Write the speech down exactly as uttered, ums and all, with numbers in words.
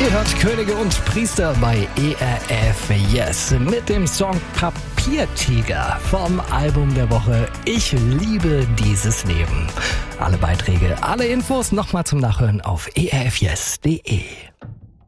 Ihr hört Könige und Priester bei E R F Yes mit dem Song Papiertiger vom Album der Woche Ich liebe dieses Leben. Alle Beiträge, alle Infos nochmal zum Nachhören auf e r f yes punkt d e.